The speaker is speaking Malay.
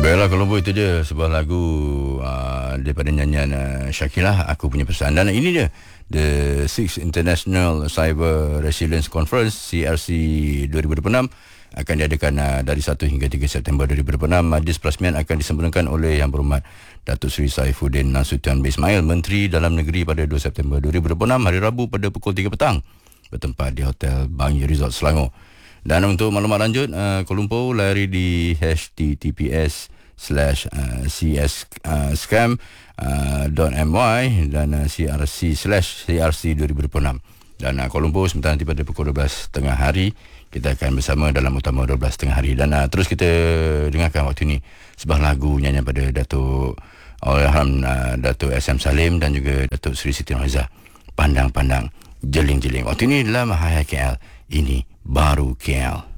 Baiklah, kalau itu dia sebuah lagu daripada nyanyian Shakila, Aku Punya Pesan. Dan ini dia, The 6th International Cyber Resilience Conference CRC 2026 akan diadakan dari 1 hingga 3 September 2026. Majlis perasmian akan disempurnakan oleh Yang Berhormat Datuk Seri Saifuddin Nasution bin Ismail, Menteri Dalam Negeri, pada 2 September 2026, hari Rabu pada pukul 3 petang, bertempat di Hotel Bangi Resort Selangor. Dan untuk maklumat lanjut, Kuala Lumpur, layari di https://cscam.my dan crc/crc 2026. Dan Kuala Lumpur, sementara nanti pada pukul 12 tengah hari kita akan bersama dalam utama 12 tengah hari. Dan terus kita dengarkan waktu ini sebuah lagu nyanyian pada Datuk Allahyarham Datuk SM Salim dan juga Datuk Seri Siti Nurhalizah, Pandang-Pandang Jeling-Jeling. Waktu ini dalam Hai KL, ini baru KL.